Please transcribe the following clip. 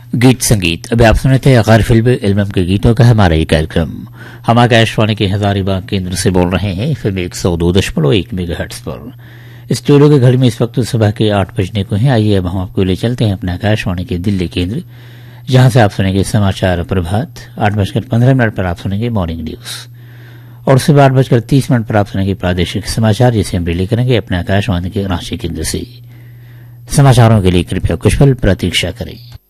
गीत संगीत। अभी आप सुने थे गैर फिल्मी एल्बम के गीतों का हमारा ये कार्यक्रम। हम आकाशवाणी के हजारीबाग केंद्र से बोल रहे हैं FM 102.1 मेगाहर्ट्ज पर। स्टूडियो के घड़ी में इस वक्त सुबह के 8 बजने को है। आइए अब हम आपको ले चलते हैं अपने आकाशवाणी के दिल्ली केंद्र, जहां से आप सुनेंगे समाचार प्रभात। 8:15 पर आप सुनेंगे मॉर्निंग न्यूज और सुबह 8:30 पर आप सुनेंगे प्रादेशिक समाचार, जिसे हम रिले करेंगे अपने आकाशवाणी के रांची केंद्र से। समाचारों के लिए कृपया कुछ पल प्रतीक्षा करें।